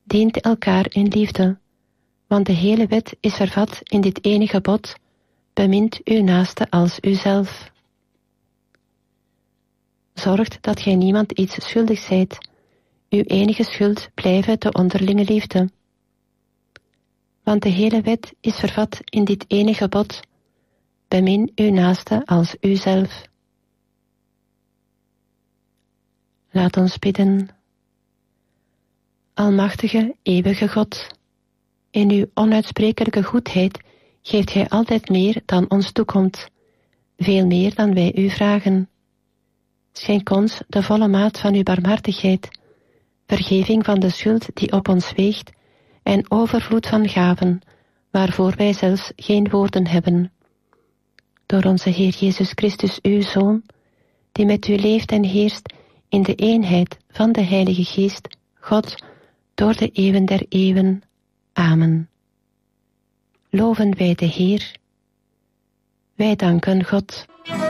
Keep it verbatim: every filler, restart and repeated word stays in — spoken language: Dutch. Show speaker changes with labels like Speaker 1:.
Speaker 1: Dient elkaar in liefde, want de hele wet is vervat in dit ene gebod: bemint uw naaste als uzelf. Zorgt dat gij niemand iets schuldig zijt. Uw enige schuld blijven de onderlinge liefde. Want de hele wet is vervat in dit ene gebod: bemin uw naaste als uzelf. Laat ons bidden. Almachtige, eeuwige God, in uw onuitsprekelijke goedheid geeft gij altijd meer dan ons toekomt, veel meer dan wij u vragen. Schenk ons de volle maat van uw barmhartigheid, vergeving van de schuld die op ons weegt en overvloed van gaven, waarvoor wij zelfs geen woorden hebben. Door onze Heer Jezus Christus, uw Zoon, die met u leeft en heerst in de eenheid van de Heilige Geest, God, door de eeuwen der eeuwen. Amen. Loven wij de Heer. Wij danken God.